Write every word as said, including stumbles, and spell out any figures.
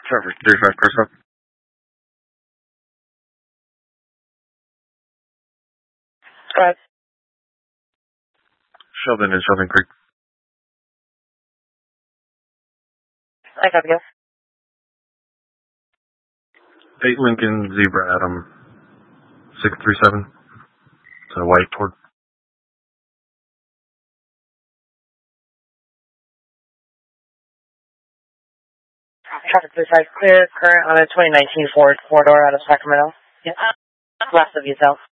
Traffic thirty-five cars up. Go ahead. Sheldon and Sheldon Creek. I copy you. eight Lincoln Zebra Adam six three seven. It's a white Ford. Traffic thirty-five clear, current on a twenty nineteen Ford four-door out of Sacramento. Yeah. West of yourself.